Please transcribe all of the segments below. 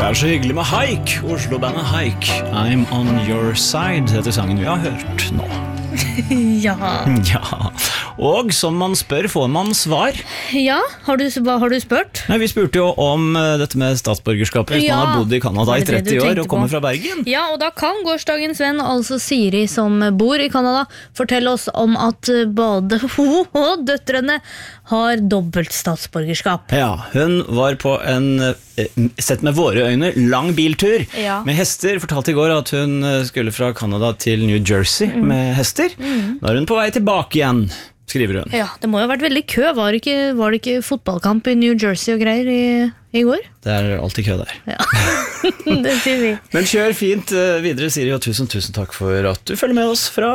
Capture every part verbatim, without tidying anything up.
er så hyggelig med Haik, Oslo-bandet Haik. I'm on your side, heter sangen vi har hørt nå. Ja. Ja. Og som man spør, får man svar. Ja, har du, hva har du spurt? Nei, vi spurte jo om uh, dette med statsborgerskapet. Hvis Ja. man har bodd i Kanada i Var det det tretti du år tenkte og kommer på? fra Bergen. Ja, og da kan gårsdagens venn, altså Siri som bor i Kanada, fortelle oss om at uh, både hun og døtrene har dobbelt statsborgerskap. Ja, hun var på en, uh, sett med våre øyne, lang biltur Ja. med hester. Fortalte i går at hun uh, skulle fra Kanada til New Jersey Mm. med hester. Da er hun på vei tilbake igjen, skriver hun. Ja, det må jo ha vært veldig kø. Var det ikke, var det ikke fotballkamp i New Jersey og greier i, i går? Det er alltid kø der. Ja, det sier vi. Men kjør fint uh, videre, Siri, og tusen, tusen takk for at du følger med oss fra,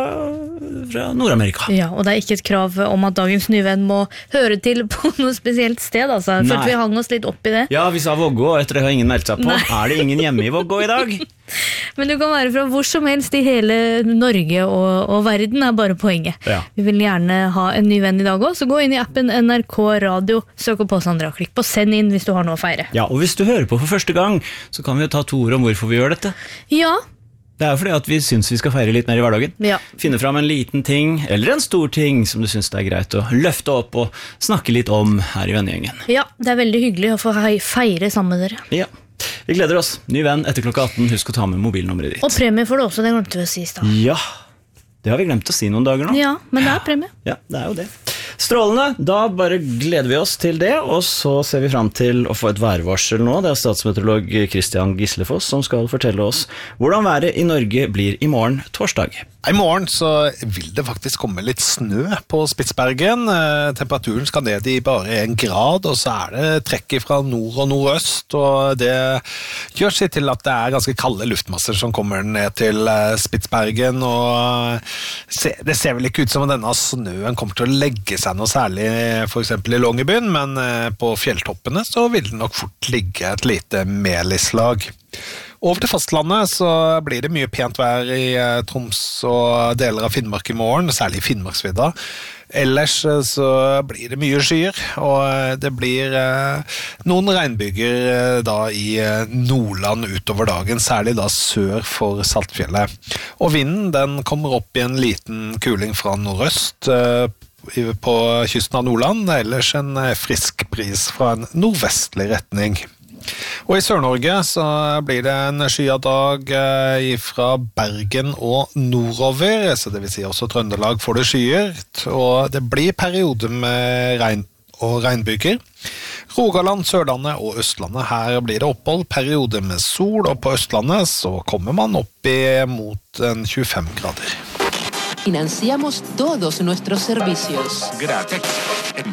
fra Nord-Amerika. Ja, og det er ikke et krav om at dagens nyvenn må høre til på noe spesielt sted, altså. Nei. Følte vi hang oss litt opp i det. Ja, vi sa Vågå, og etter det har ingen meldt seg på. Nei. Er det ingen hjemme i Vågå i dag? Men du kan være fra hvor som helst i hele Norge og, og verden er bare poenget. Ja. Vi vil gjerne ha en ny venn i dag også, så gå inn i appen N R K Radio, søk opp på Sandra, klikk på send inn hvis du har noe å feire. Ja, og hvis du hører på for første gang, så kan vi jo ta to ord om hvorfor vi gjør dette. Ja, Det er jo fordi at vi synes vi skal feire litt mer i hverdagen. ja. Finne fram en liten ting, eller en stor ting, som du synes det er greit å løfte opp og snakke litt om her i vennegjengen. Ja, det er veldig hyggelig å få hei- feire sammen med dere. Ja, vi gleder oss. Ny venn etter klokka atten. Husk å ta med mobilnummeret ditt. Og premie får du også, det glemte vi å si i stad. Ja, det har vi glemt å si noen dager nå. Ja, men det er premie. Ja, det er jo det. Strålende, da bare gleder vi oss til det, og så ser vi frem til å få et værvarsel nå. Det er statsmeteorolog Christian Gislefoss som skal fortelle oss hvordan været i Norge blir i morgen torsdag. I morgen så vil det faktisk komme litt snø på Spitsbergen. Eh, temperaturen skal ned i bare en grad, og så er det trekk fra nord og nordøst, og det gjør seg til at det er ganske kalde luftmasser som kommer ned til eh, Spitsbergen, og se, det ser vel ikke ut som at denne snøen kommer til å legge seg noe særlig, for eksempel i Longyearbyen, men eh, på fjelltoppene så vil det nok fort ligge et lite melislag. Over til fastlandet så blir det mye pent vær i eh, Troms og deler av Finnmark i morgen, særlig i Finnmarksvidda. Ellers eh, så blir det mye skyer, og eh, det blir eh, noen regnbyger eh, da i eh, Nordland utover dagen, særlig da sør for Saltfjellet. Og vinden den kommer opp i en liten kuling fra nordøst eh, i- på kysten av Nordland, ellers en eh, frisk bris fra en nordvestlig retning. Og i Sør-Norge så blir det en skyet dag eh, fra Bergen og nordover, så det vil si også Trøndelag får det skyet, og det blir perioder med regn og regnbyger. Rogaland, Sørlandet og Østlandet, her blir det opphold, perioder med sol, og på Østlandet så kommer man opp i mot en tjuefem grader. Financiamos todos nuestros servicios. Gracias.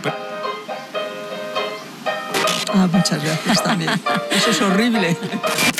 Ah, muchas gracias también. Eso es horrible.